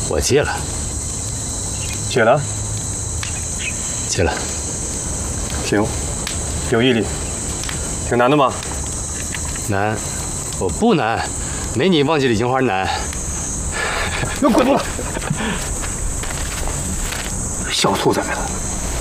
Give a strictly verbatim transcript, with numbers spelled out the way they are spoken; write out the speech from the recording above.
我戒了。 戒了？ 戒了。 行，有毅力。挺难的吗？ 难，我不难，没你忘记李金花难。 那滚犊子！小兔崽子！